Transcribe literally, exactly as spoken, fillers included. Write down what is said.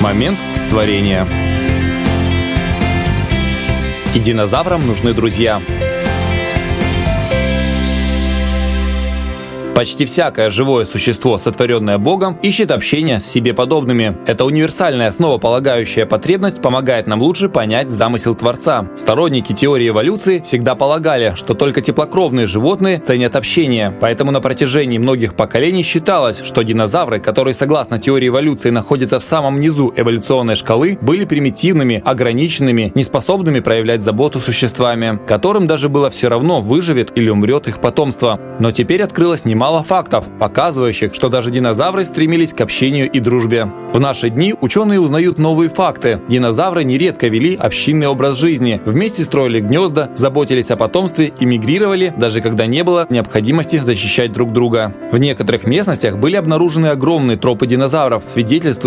Момент творения. И динозаврам нужны друзья. Почти всякое живое существо, сотворенное Богом, ищет общения с себе подобными. Эта универсальная основополагающая потребность помогает нам лучше понять замысел Творца. Сторонники теории эволюции всегда полагали, что только теплокровные животные ценят общение. Поэтому на протяжении многих поколений считалось, что динозавры, которые согласно теории эволюции находятся в самом низу эволюционной шкалы, были примитивными, ограниченными, неспособными проявлять заботу существами, которым даже было все равно, выживет или умрет их потомство. Но теперь открылось немало Мало фактов, показывающих, что даже динозавры стремились к общению и дружбе. В наши дни ученые узнают новые факты. Динозавры нередко вели общинный образ жизни, вместе строили гнезда, заботились о потомстве и мигрировали, даже когда не было необходимости защищать друг друга. В некоторых местностях были обнаружены огромные тропы динозавров, свидетельствующие